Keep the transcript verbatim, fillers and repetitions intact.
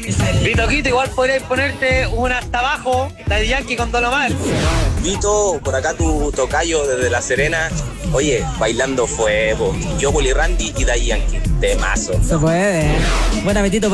Vito Quito, igual podrías ponerte una hasta abajo, Daddy Yankee con Don Omar. Vito, por acá tu tocayo desde La Serena. Oye, bailando fuego. Yo, Willy Randy y Daddy Yankee. Temazo. Se puede. Buena, Betito.